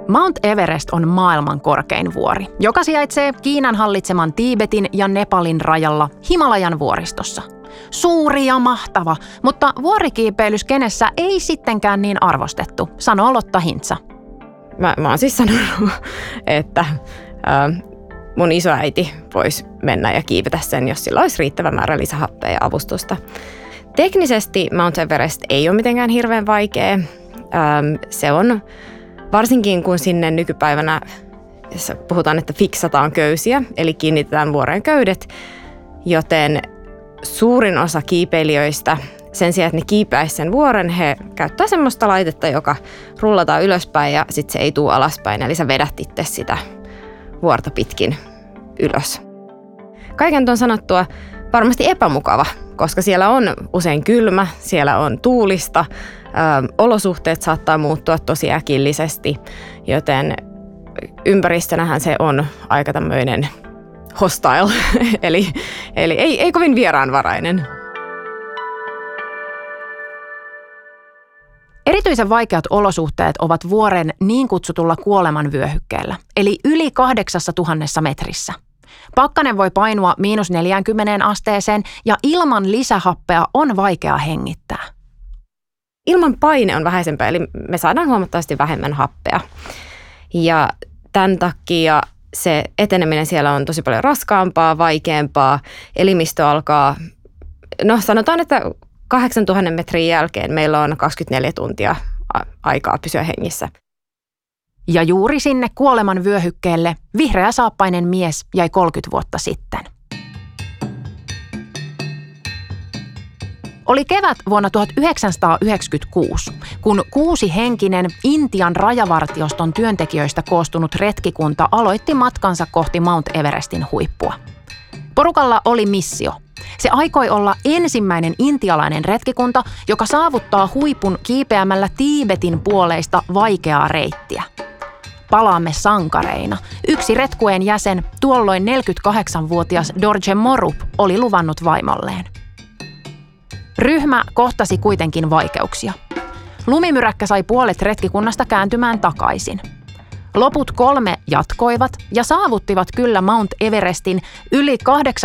Mount Everest on maailman korkein vuori, joka sijaitsee Kiinan hallitseman Tiibetin ja Nepalin rajalla Himalajan vuoristossa. Suuri ja mahtava, mutta vuorikiipeilyskennessä ei sittenkään niin arvostettu, sanoo Lotta Hintsa. Mä oon siis sanonut, että mun isoäiti voisi mennä ja kiivetä sen, jos sillä olisi riittävä määrä lisähappea ja avustusta. Teknisesti Mount Everest ei ole mitenkään hirveän vaikea. Se on, varsinkin kun sinne nykypäivänä puhutaan, että fiksataan köysiä, eli kiinnitetään vuoreen köydet, joten suurin osa kiipeilijöistä sen sijaan, että ne kiipeäisi sen vuoren, he käyttää semmoista laitetta, joka rullataan ylöspäin ja sitten se ei tule alaspäin, eli sä vedät itse sitä vuorta pitkin ylös. Kaiken tuon sanottua varmasti epämukava, koska siellä on usein kylmä, siellä on tuulista, olosuhteet saattaa muuttua tosi äkillisesti, joten ympäristönähän se on aika tämmöinen hostile, eli ei kovin vieraanvarainen. Erityisen vaikeat olosuhteet ovat vuoren niin kutsutulla kuolemanvyöhykkeellä, eli yli 8000 metrissä. Pakkanen voi painua -40 asteeseen ja ilman lisähappea on vaikea hengittää. Ilman paine on vähäisempää, eli me saadaan huomattavasti vähemmän happea. Ja tämän takia se eteneminen siellä on tosi paljon raskaampaa, vaikeampaa. Elimistö alkaa, sanotaan, että 8000 metrin jälkeen meillä on 24 tuntia aikaa pysyä hengissä. Ja juuri sinne kuoleman vyöhykkeelle vihreäsaappainen mies jäi 30 vuotta sitten. Oli kevät vuonna 1996, kun 6-henkinen Intian rajavartioston työntekijöistä koostunut retkikunta aloitti matkansa kohti Mount Everestin huippua. Porukalla oli missio. Se aikoi olla ensimmäinen intialainen retkikunta, joka saavuttaa huipun kiipeämällä Tiibetin puoleista vaikeaa reittiä. Palaamme sankareina. Yksi retkueen jäsen, tuolloin 48-vuotias Dorje Morup, oli luvannut vaimolleen. Ryhmä kohtasi kuitenkin vaikeuksia. Lumimyräkkä sai puolet retkikunnasta kääntymään takaisin. Loput 3 jatkoivat ja saavuttivat kyllä Mount Everestin yli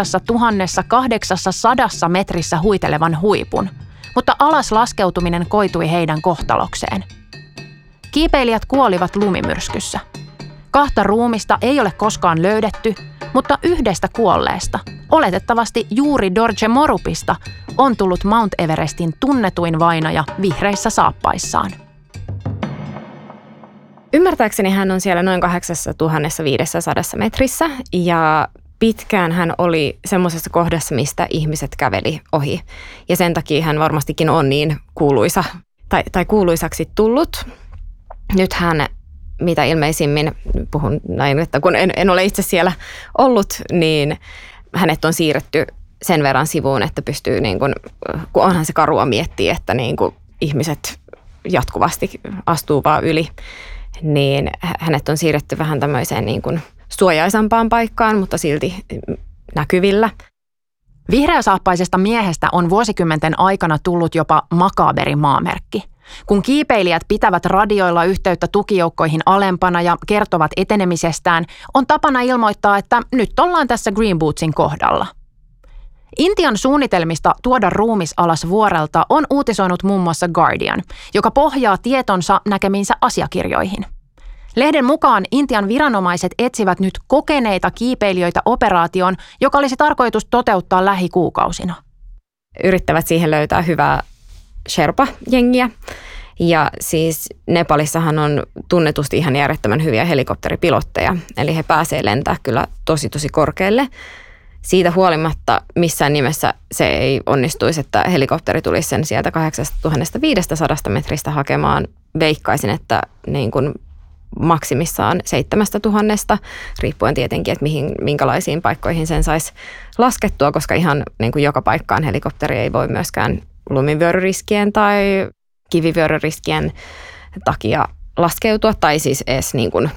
8800 metrissä huitelevan huipun, mutta alas laskeutuminen koitui heidän kohtalokseen. Kiipeilijät kuolivat lumimyrskyssä. 2 ruumista ei ole koskaan löydetty, mutta 1 kuolleesta, oletettavasti juuri Dorje Morupista, on tullut Mount Everestin tunnetuin vainaja vihreissä saappaissaan. Ymmärtääkseni hän on siellä noin 8500 metrissä ja pitkään hän oli semmoisessa kohdassa, mistä ihmiset käveli ohi. Ja sen takia hän varmastikin on niin kuuluisa tai kuuluisaksi tullut. Nyt hän, mitä ilmeisimmin, puhun näin, että kun en ole itse siellä ollut, niin hänet on siirretty sen verran sivuun, että pystyy, niin kun onhan se karua miettiä, että niin kun ihmiset jatkuvasti astuu vaan yli, niin hänet on siirretty vähän tämmöiseen niin kun suojaisampaan paikkaan, mutta silti näkyvillä. Vihreäsaappaisesta miehestä on vuosikymmenten aikana tullut jopa makaberi maamerkki. Kun kiipeilijät pitävät radioilla yhteyttä tukijoukkoihin alempana ja kertovat etenemisestään, on tapana ilmoittaa, että nyt ollaan tässä Green Bootsin kohdalla. Intian suunnitelmista tuoda ruumis alas vuorelta on uutisoinut muun muassa Guardian, joka pohjaa tietonsa näkemiinsä asiakirjoihin. Lehden mukaan Intian viranomaiset etsivät nyt kokeneita kiipeilijöitä operaatioon, joka olisi tarkoitus toteuttaa lähikuukausina. Yrittävät siihen löytää hyvää Sherpa-jengiä. Ja siis Nepalissahan on tunnetusti ihan järjettömän hyviä helikopteripilotteja, eli he pääsee lentää kyllä tosi korkealle. Siitä huolimatta missään nimessä se ei onnistuisi, että helikopteri tulisi sen sieltä 8500 metristä hakemaan. Veikkaisin, että niin kuin maksimissaan 7000, riippuen tietenkin, että minkälaisiin paikkoihin sen saisi laskettua, koska ihan niin kuin joka paikkaan helikopteri ei voi myöskään lumivyöryriskien tai kivivyöryriskien takia laskeutua tai siis edes niin kuin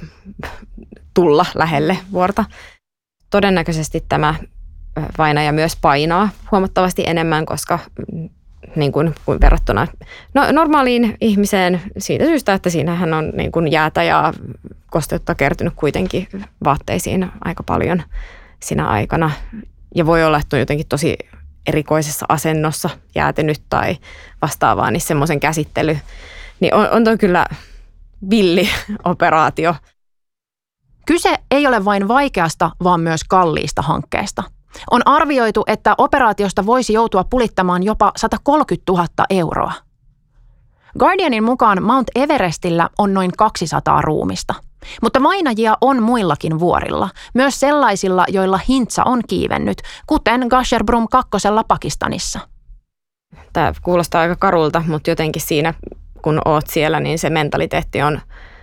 tulla lähelle vuorta. Todennäköisesti tämä vainaja myös painaa huomattavasti enemmän, koska niin kuin verrattuna normaaliin ihmiseen siitä syystä, että siinähän on niin kuin jäätä ja kosteutta kertynyt kuitenkin vaatteisiin aika paljon siinä aikana. Ja voi olla, että on jotenkin tosi erikoisessa asennossa jäätynyt tai vastaavaa, niin semmoisen käsittely. Niin on toi kyllä villi operaatio. Kyse ei ole vain vaikeasta, vaan myös kalliista hankkeesta. On arvioitu, että operaatiosta voisi joutua pulittamaan jopa 130 000 euroa. Guardianin mukaan Mount Everestillä on noin 200 ruumista. Mutta vainajia on muillakin vuorilla, myös sellaisilla, joilla hintsa on kiivennyt, kuten Gasherbrum 2 Pakistanissa. Tämä kuulostaa aika karulta, mutta jotenkin siinä, kun oot siellä, niin se mentaliteetti on,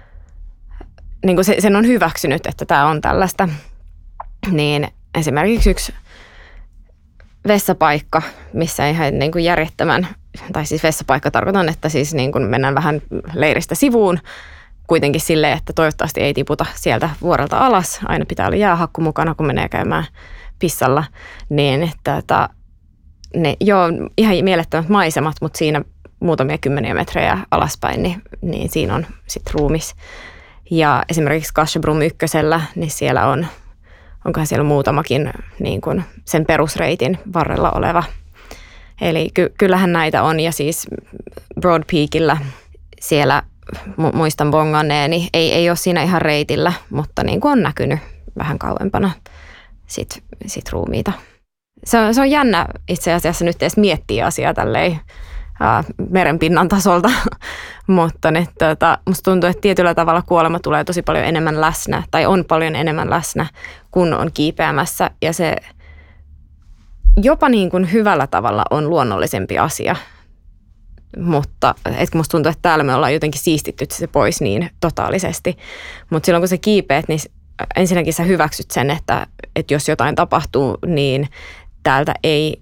niin kuin sen on hyväksynyt, että tämä on tällaista. Niin esimerkiksi yksi vessapaikka, missä ihan niin kuin järjettömän, tai siis vessapaikka tarkoitan, että siis niin kuin mennään vähän leiristä sivuun, kuitenkin silleen, että toivottavasti ei tiputa sieltä vuorelta alas. Aina pitää olla jäähakku mukana, kun menee käymään pissalla. Niin, että ihan mielettömät maisemat, mutta siinä muutamia kymmeniä metrejä alaspäin, niin siinä on sitten ruumis. Ja esimerkiksi Gasherbrum 1, niin siellä onkohan siellä muutamakin niin kuin sen perusreitin varrella oleva. Eli kyllähän näitä on, ja siis Broad Peakillä siellä muistan bonganneeni, ei ole siinä ihan reitillä, mutta niin kuin on näkynyt vähän kauempana sit ruumiita. Se on jännä itse asiassa nyt edes miettiä asiaa tälleen merenpinnan tasolta, mutta musta tuntuu, että tietyllä tavalla kuolema tulee tosi paljon enemmän läsnä, tai on paljon enemmän läsnä, kun on kiipeämässä, ja se jopa niin kuin hyvällä tavalla on luonnollisempi asia. Mutta musta tuntuu, että täällä me ollaan jotenkin siistitty se pois niin totaalisesti. Mutta silloin kun sä kiipeät, niin ensinnäkin sä hyväksyt sen, että jos jotain tapahtuu, niin täältä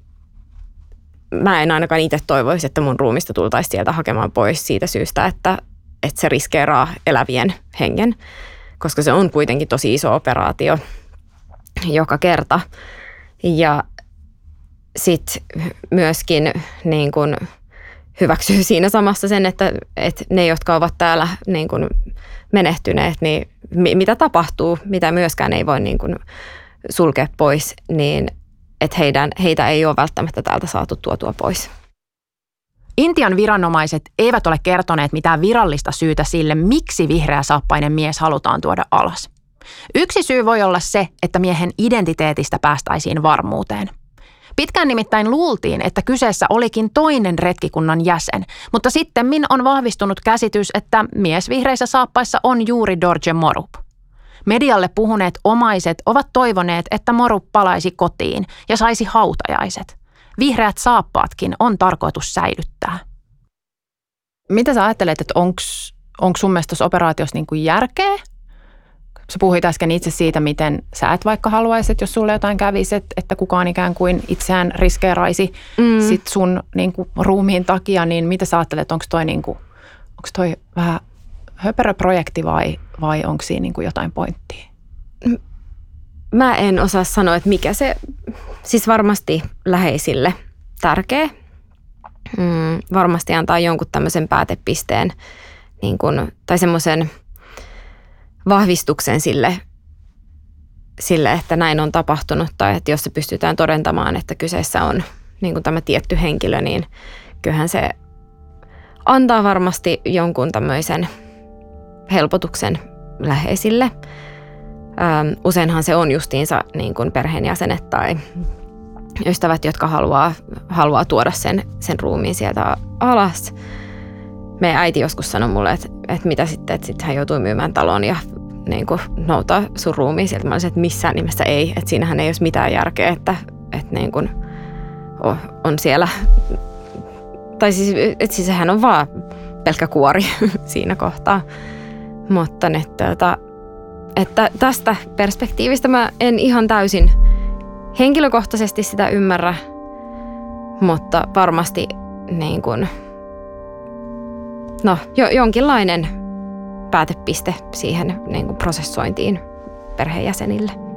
mä en ainakaan itse toivoisi, että mun ruumista tultaisiin sieltä hakemaan pois siitä syystä, että se riskeeraa elävien hengen. Koska se on kuitenkin tosi iso operaatio joka kerta. Ja sitten myöskin niin kun hyväksyy siinä samassa sen, että ne, jotka ovat täällä niin kun menehtyneet, niin mitä tapahtuu, mitä myöskään ei voi niin kun sulkea pois, niin että heitä ei ole välttämättä täältä saatu tuotua pois. Intian viranomaiset eivät ole kertoneet mitään virallista syytä sille, miksi vihreäsaappainen mies halutaan tuoda alas. Yksi syy voi olla se, että miehen identiteetistä päästäisiin varmuuteen. Pitkään nimittäin luultiin, että kyseessä olikin toinen retkikunnan jäsen, mutta sittemmin on vahvistunut käsitys, että mies vihreissä saappaissa on juuri Dorje Morup. Medialle puhuneet omaiset ovat toivoneet, että Morup palaisi kotiin ja saisi hautajaiset. Vihreät saappaatkin on tarkoitus säilyttää. Mitä sä ajattelet, että onko sun mielestä tuossa operaatiossa niin kuin järkeä? Sä puhuit äsken itse siitä, miten sä et vaikka haluaisit, jos sulle jotain kävisi, että kukaan ikään kuin itseään riskeeraisi sit sun niin kuin ruumiin takia, niin mitä sä ajattelet, onko toi vähän höperö projekti vai onko siinä niin kuin jotain pointtia? Mä en osaa sanoa, että mikä se, siis varmasti läheisille tärkeä. Varmasti antaa jonkun tämmöisen päätepisteen niin kuin, tai semmoisen vahvistuksen sille, että näin on tapahtunut, tai että jos se pystytään todentamaan, että kyseessä on niin kuin tämä tietty henkilö, niin kyllähän se antaa varmasti jonkun tämmöisen helpotuksen läheisille. Useinhan se on justiinsa niin kuin perheenjäsenet tai ystävät, jotka haluaa tuoda sen ruumiin sieltä alas. Meidän äiti joskus sanoi mulle, että mitä sitten, että sitten hän joutui myymään talon ja niin kuin noutaa sun ruumiin sieltä. Mä olisin, että missään nimessä ei, että siinähän ei olisi mitään järkeä, että niin kuin on siellä, tai siis, että siis sehän on vaan pelkkä kuori siinä kohtaa. Mutta että tästä perspektiivistä mä en ihan täysin henkilökohtaisesti sitä ymmärrä, mutta varmasti niin kuin, jonkinlainen päätepiste siihen niin kuin prosessointiin perheenjäsenille.